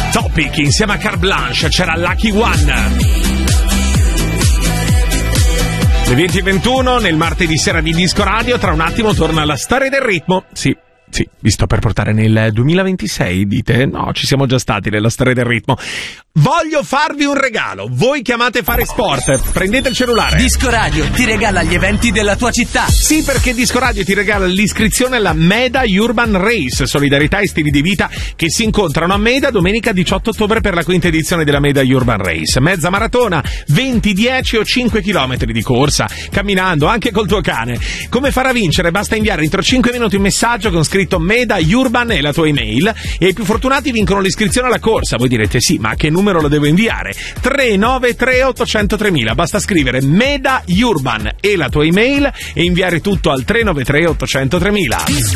Topic insieme a Carte Blanche, c'era Lucky One. Le 20:21 nel martedì sera di Disco Radio, tra un attimo torna la storia del ritmo. Sì, vi sto per portare nel 2026, dite? No, ci siamo già stati nella storia del ritmo. Voglio farvi un regalo. Voi che amate fare sport, prendete il cellulare. Disco Radio ti regala gli eventi della tua città. Sì, perché Disco Radio ti regala l'iscrizione alla Meda Urban Race, solidarietà e stili di vita che si incontrano a Meda domenica 18 ottobre per la quinta edizione della Meda Urban Race. Mezza maratona, 20, 10 o 5 chilometri di corsa, camminando, anche col tuo cane. Come farà vincere? Basta inviare entro 5 minuti un messaggio con scritto Meda Urban e la tua email, e i più fortunati vincono l'iscrizione alla corsa. Voi direte sì, ma a che numero lo devo inviare? 393 800 3000. Basta scrivere Meda Urban e la tua email e inviare tutto al 393 800 3000.